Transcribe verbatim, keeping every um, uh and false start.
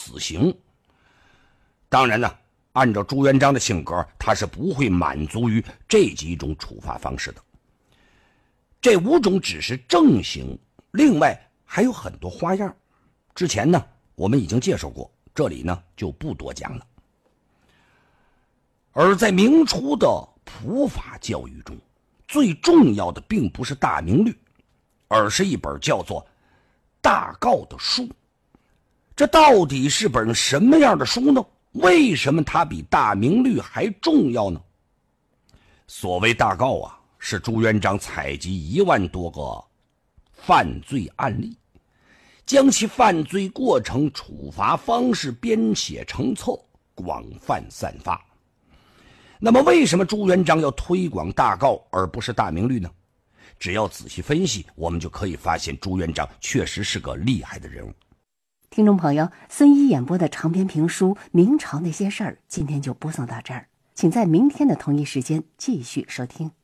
死刑。当然呢，按照朱元璋的性格，他是不会满足于这几种处罚方式的。这五种只是正刑，另外还有很多花样。之前呢，我们已经介绍过，这里呢就不多讲了。而在明初的普法教育中，最重要的并不是大明律，而是一本叫做《大诰》的书。这到底是本什么样的书呢？为什么它比大明律还重要呢？所谓大诰啊，是朱元璋采集一万多个犯罪案例，将其犯罪过程、处罚方式编写成册，广泛散发。那么为什么朱元璋要推广大诰而不是大明律呢？只要仔细分析，我们就可以发现朱元璋确实是个厉害的人物。 听众朋友，孙一演播的长篇评书《明朝那些事儿》今天就播送到这儿，请在明天的同一时间继续收听。